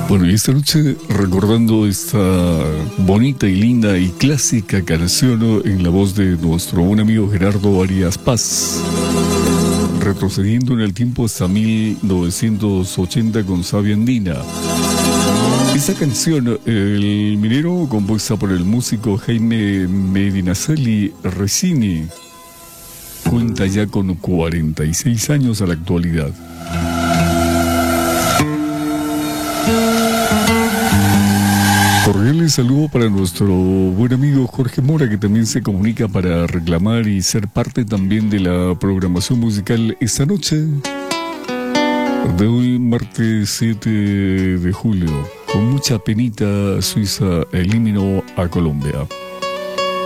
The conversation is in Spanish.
Bueno, y esta noche recordando esta bonita y linda y clásica canción en la voz de nuestro buen amigo Gerardo Arias Paz, retrocediendo en el tiempo hasta 1980 con Sabia Andina. Esta canción, El Minero, compuesta por el músico Jaime Medinaceli Resini, cuenta ya con 46 años a la actualidad. Cordial saludo para nuestro buen amigo Jorge Mora, que también se comunica para reclamar y ser parte también de la programación musical esta noche de hoy, martes 7 de julio. Con mucha penita, Suiza eliminó a Colombia.